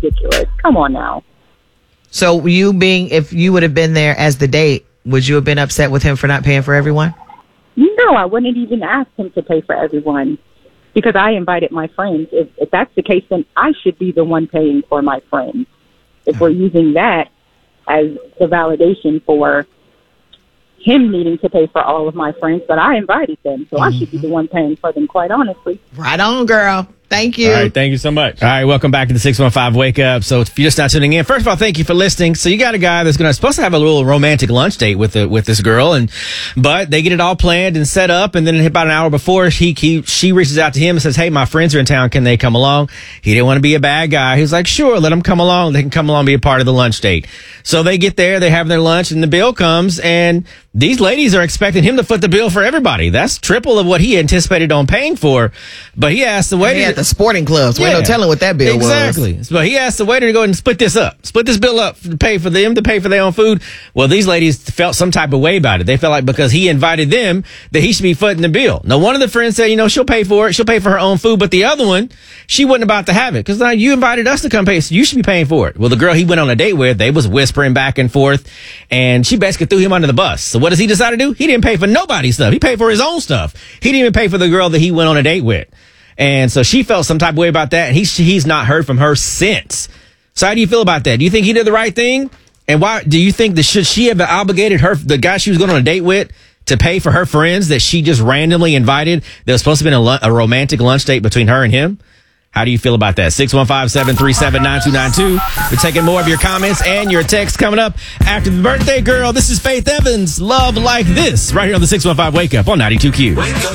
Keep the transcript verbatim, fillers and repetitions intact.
ridiculous. Come on now. So you being, if you would have been there as the date, would you have been upset with him for not paying for everyone? No, I wouldn't even ask him to pay for everyone because I invited my friends. If, if that's the case, then I should be the one paying for my friends. If we're using that as the validation for him needing to pay for all of my friends, but I invited them, so mm-hmm. I should be the one paying for them, quite honestly. Right on, girl. Thank you. All right, thank you so much. All right, welcome back to the six one five Wake Up. So if you're just not tuning in, first of all, thank you for listening. So you got a guy that's gonna supposed to have a little romantic lunch date with the, with this girl, and but they get it all planned and set up, and then about an hour before, he, he she reaches out to him and says, "Hey, my friends are in town. Can they come along?" He didn't want to be a bad guy. He was like, "Sure, let them come along. They can come along and be a part of the lunch date." So they get there, they have their lunch, and the bill comes, and these ladies are expecting him to foot the bill for everybody. That's triple of what he anticipated on paying for. But he asked the waiter. He at the sporting club, so yeah, ain't no telling what that bill exactly. was. Exactly. But he asked the waiter to go ahead and split this up. Split this bill up to pay for them, to pay for their own food. Well, these ladies felt some type of way about it. They felt like because he invited them that he should be footing the bill. Now, one of the friends said, you know, she'll pay for it. She'll pay for her own food. But the other one, she wasn't about to have it because now you invited us to come pay, so you should be paying for it. Well, the girl he went on a date with, they was whispering back and forth, and she basically threw him under the bus. So what does he decide to do? He didn't pay for nobody's stuff. He paid for his own stuff. He didn't even pay for the girl that he went on a date with. And so she felt some type of way about that. And he's, he's not heard from her since. So how do you feel about that? Do you think he did the right thing? And why do you think that should she have obligated her, the guy she was going on a date with, to pay for her friends that she just randomly invited? That was supposed to have been a, a romantic lunch date between her and him. How do you feel about that? six one five, seven three seven, nine two nine two. We're taking more of your comments and your texts coming up after the birthday girl. This is Faith Evans. Love Like This right here on the six one five Wake Up on ninety-two Q.